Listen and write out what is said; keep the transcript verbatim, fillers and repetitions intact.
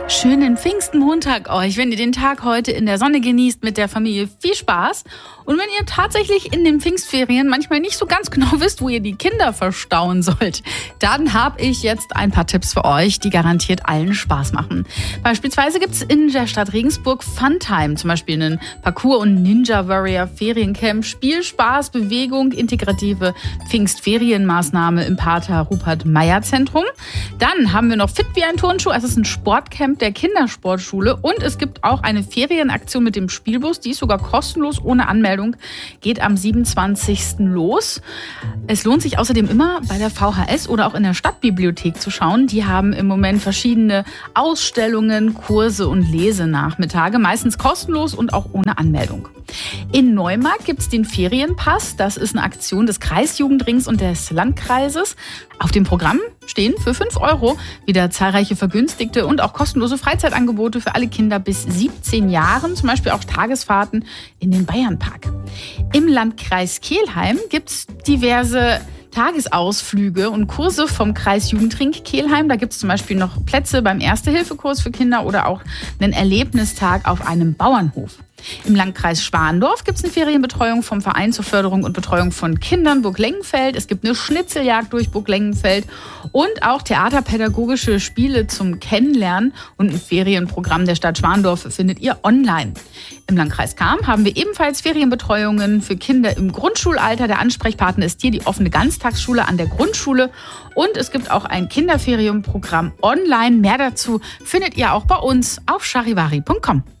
Schönen Pfingstmontag euch, wenn ihr den Tag heute in der Sonne genießt mit der Familie. Viel Spaß. Und wenn ihr tatsächlich in den Pfingstferien manchmal nicht so ganz genau wisst, wo ihr die Kinder verstauen sollt, dann habe ich jetzt ein paar Tipps für euch, die garantiert allen Spaß machen. Beispielsweise gibt es in der Stadt Regensburg Funtime, zum Beispiel einen Parkour- und Ninja-Warrior-Feriencamp, Spielspaß, Bewegung, integrative Pfingstferienmaßnahme im Pater Rupert-Meyer-Zentrum. Dann haben wir noch Fit wie ein Turnschuh, es ist ein Sportcamp der Kindersportschule und es gibt auch eine Ferienaktion mit dem Spielbus, die ist sogar kostenlos ohne Anmeldung. Geht am siebenundzwanzigsten los. Es lohnt sich außerdem immer bei der V H S oder auch in der Stadtbibliothek zu schauen. Die haben im Moment verschiedene Ausstellungen, Kurse und Lesenachmittage, meistens kostenlos und auch ohne Anmeldung. In Neumarkt gibt es den Ferienpass. Das ist eine Aktion des Kreisjugendrings und des Landkreises. Auf dem Programm stehen für fünf Euro wieder zahlreiche vergünstigte und auch kostenlose Freizeitangebote für alle Kinder bis siebzehn Jahren, zum Beispiel auch Tagesfahrten in den Bayernpark. Im Landkreis Kelheim gibt es diverse Tagesausflüge und Kurse vom Kreisjugendring Kelheim. Da gibt es zum Beispiel noch Plätze beim Erste-Hilfe-Kurs für Kinder oder auch einen Erlebnistag auf einem Bauernhof. Im Landkreis Schwandorf gibt es eine Ferienbetreuung vom Verein zur Förderung und Betreuung von Kindern Burg Lengenfeld. Es gibt eine Schnitzeljagd durch Burg Lengenfeld und auch theaterpädagogische Spiele zum Kennenlernen und ein Ferienprogramm der Stadt Schwandorf findet ihr online. Im Landkreis Cham haben wir ebenfalls Ferienbetreuungen für Kinder im Grundschulalter. Der Ansprechpartner ist hier die offene Ganztagsschule an der Grundschule und es gibt auch ein Kinderferienprogramm online. Mehr dazu findet ihr auch bei uns auf charivari punkt com.